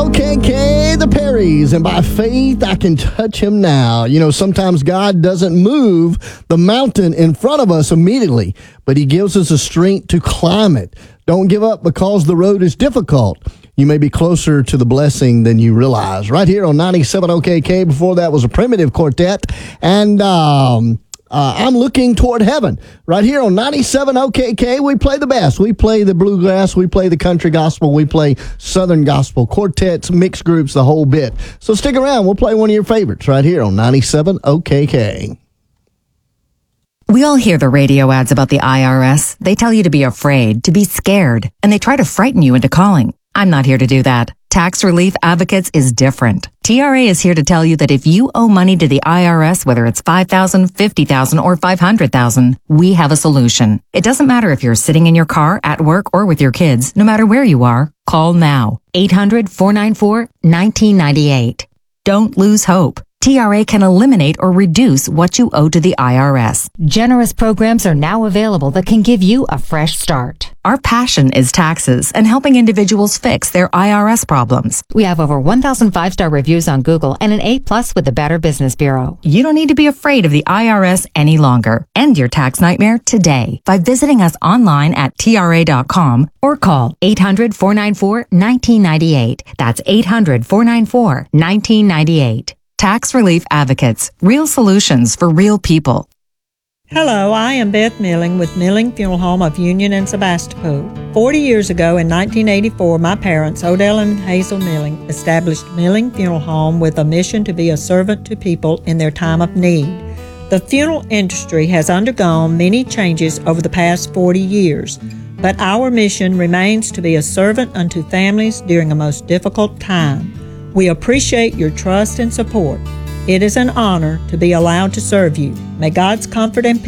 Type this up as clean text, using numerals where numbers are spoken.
OKK, the Perrys, and by faith I can touch him now. You know, sometimes God doesn't move the mountain in front of us immediately, but he gives us the strength to climb it. Don't give up because the road is difficult. You may be closer to the blessing than you realize. Right here on 97 OKK. Before that was a Primitive Quartet, and I'm looking toward heaven. Right here on 97 OKK, we play the best. We play the bluegrass, we play the country gospel, we play southern gospel, quartets, mixed groups, the whole bit. So stick around. We'll play one of your favorites right here on 97 OKK. We all hear the radio ads about the IRS. They tell you to be afraid, to be scared, and they try to frighten you into calling. I'm not here to do that. Tax Relief Advocates is different. TRA is here to tell you that if you owe money to the IRS, whether it's $5,000, $50,000, or $500,000, we have a solution. It doesn't matter if you're sitting in your car, at work, or with your kids. No matter where you are, call now. 800-494-1998. Don't lose hope. TRA can eliminate or reduce what you owe to the IRS. Generous programs are now available that can give you a fresh start. Our passion is taxes and helping individuals fix their IRS problems. We have over 1,000 5-star reviews on Google and an A+ with the Better Business Bureau. You don't need to be afraid of the IRS any longer. End your tax nightmare today by visiting us online at TRA.com or call 800-494-1998. That's 800-494-1998. Tax Relief Advocates. Real solutions for real people. Hello, I am Beth Milling with Milling Funeral Home of Union and Sebastopol. 40 years ago in 1984, my parents, Odell and Hazel Milling, established Milling Funeral Home with a mission to be a servant to people in their time of need. The funeral industry has undergone many changes over the past 40 years, but our mission remains to be a servant unto families during a most difficult time. We appreciate your trust and support. It is an honor to be allowed to serve you. May God's comfort and peace